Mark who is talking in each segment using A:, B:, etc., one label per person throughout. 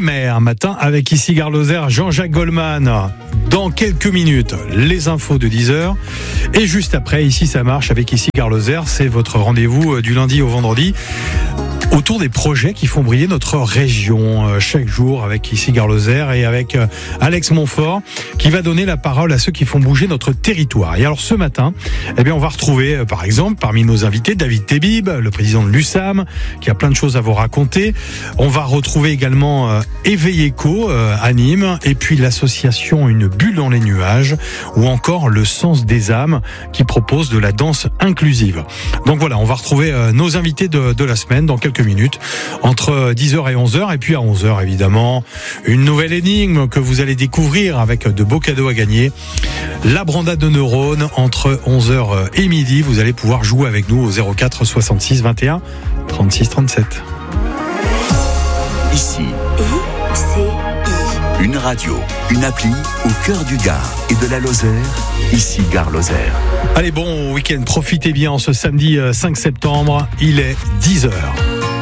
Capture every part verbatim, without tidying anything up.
A: mer matin avec ici Gare Lozère, Jean-Jacques Goldman. Dans quelques minutes, les infos de dix heures. Et juste après, ici ça marche avec ici Gare Lozère. C'est votre rendez-vous du lundi au vendredi autour des projets qui font briller notre région euh, chaque jour avec ici Gare Lozère et avec euh, Alex Montfort qui va donner la parole à ceux qui font bouger notre territoire. Et alors ce matin, eh bien on va retrouver euh, par exemple parmi nos invités David Tebib, le président de l'U S A M, qui a plein de choses à vous raconter. On va retrouver également euh, Éveil Éco euh, à Nîmes et puis l'association Une bulle dans les nuages ou encore le Sens des âmes qui propose de la danse inclusive. Donc voilà, on va retrouver euh, nos invités de, de la semaine dans quelques minutes, entre dix heures et onze heures, et puis à onze heures évidemment, une nouvelle énigme que vous allez découvrir avec de beaux cadeaux à gagner. La brandade de neurones entre onze heures et midi, vous allez pouvoir jouer avec nous au zéro quatre soixante-six vingt et un trente-six trente-sept.
B: Ici, I C I. Une radio, une appli au cœur du Gard et de la Lozère. Ici Gare Lozère.
A: Allez, bon week-end, profitez bien ce samedi cinq septembre, il est dix heures.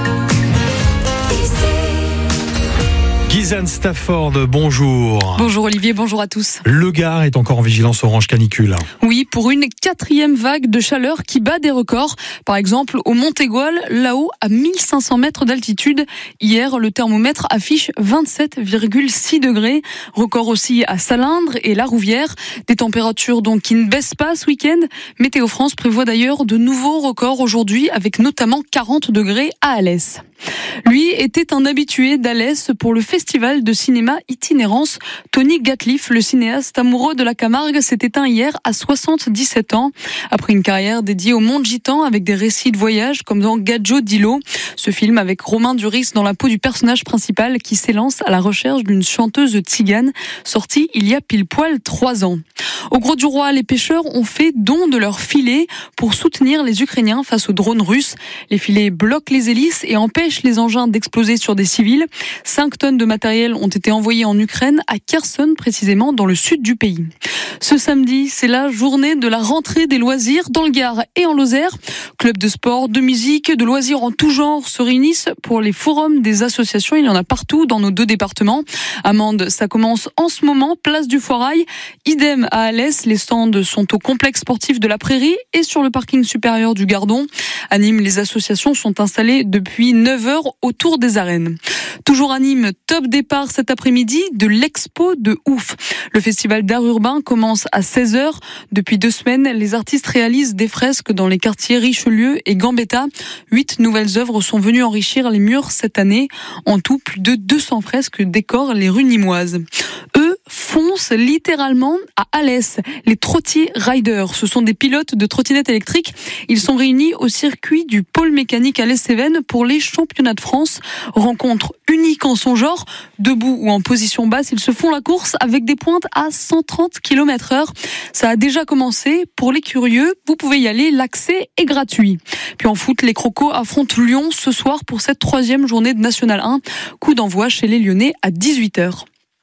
A: Gizane Stafford, bonjour.
C: Bonjour Olivier, bonjour à tous.
A: Le Gard est encore en vigilance orange canicule.
C: Oui, pour une quatrième vague de chaleur qui bat des records. Par exemple, au Montégoal, là-haut, à mille cinq cents mètres d'altitude. Hier, le thermomètre affiche vingt-sept virgule six degrés. Record aussi à Salindre et La Rouvière. Des températures donc qui ne baissent pas ce week-end. Météo France prévoit d'ailleurs de nouveaux records aujourd'hui, avec notamment quarante degrés à Alès. Lui était un habitué d'Alès pour le festival de cinéma Itinérance. Tony Gatliff, le cinéaste amoureux de la Camargue, s'est éteint hier à soixante-dix-sept ans. Après une carrière dédiée au monde gitan avec des récits de voyage comme dans Gadjo Dilo. Ce film avec Romain Duris dans la peau du personnage principal qui s'élance à la recherche d'une chanteuse tzigane, sortie il y a pile poil trois ans. Au Gros du Roi, les pêcheurs ont fait don de leurs filets pour soutenir les Ukrainiens face aux drones russes. Les filets bloquent les hélices et empêchent les engins d'exploser sur des civils. Cinq tonnes de matériel ont été envoyées en Ukraine, à Kherson précisément, dans le sud du pays. Ce samedi, c'est la journée de la rentrée des loisirs dans le Gard et en Lozère. Clubs de sport, de musique, de loisirs en tout genre se réunissent pour les forums des associations. Il y en a partout dans nos deux départements. À Mende, ça commence en ce moment, place du Foirail. Idem à Alès, les stands sont au complexe sportif de la Prairie et sur le parking supérieur du Gardon. À Nîmes, les associations sont installées depuis neuf heures autour des arènes. Toujours à Nîmes, top départ cet après-midi de l'Expo de Ouf. Le festival d'art urbain commence à seize heures. Depuis deux semaines, les artistes réalisent des fresques dans les quartiers Richelieu et Gambetta. Huit nouvelles œuvres sont venues enrichir les murs cette année. En tout, plus de deux cents fresques décorent les rues nîmoises. Eux foncent littéralement à Alès. Les Trottier Riders, ce sont des pilotes de trottinettes électriques. Ils sont réunis au circuit du pôle mécanique Alès-Cévennes pour les championnats de France. Rencontre unique en son genre. Debout ou en position basse, ils se font la course avec des pointes à cent trente kilomètres heure. Ça a déjà commencé. Pour les curieux, vous pouvez y aller. L'accès est gratuit. Puis en foot, les Crocos affrontent Lyon ce soir pour cette troisième journée de National un. Coup d'envoi chez les Lyonnais à dix-huit heures.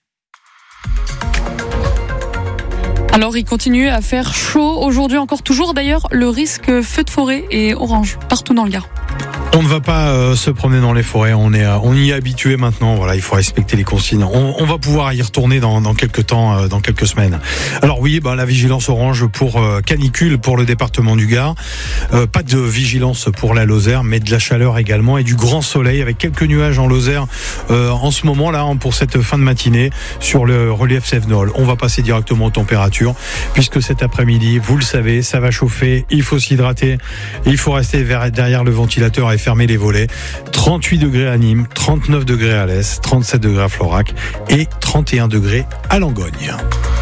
C: Alors, il continue à faire chaud aujourd'hui, encore toujours. D'ailleurs, le risque feu de forêt est orange partout dans le Gard.
A: On ne va pas euh, se promener dans les forêts, on est, euh, on y est habitué maintenant. Voilà, il faut respecter les consignes. On, on va pouvoir y retourner dans, dans quelques temps, euh, dans quelques semaines. Alors oui, bah, la vigilance orange pour euh, canicule pour le département du Gard. Euh, pas de vigilance pour la Lozère, mais de la chaleur également et du grand soleil avec quelques nuages en Lozère euh, en ce moment là pour cette fin de matinée sur le relief Cévenol. On va passer directement aux températures puisque cet après-midi, vous le savez, ça va chauffer. Il faut s'hydrater, il faut rester derrière le ventilateur et fermer les volets. trente-huit degrés à Nîmes, trente-neuf degrés à Alès, trente-sept degrés à Florac et trente et un degrés à Langogne.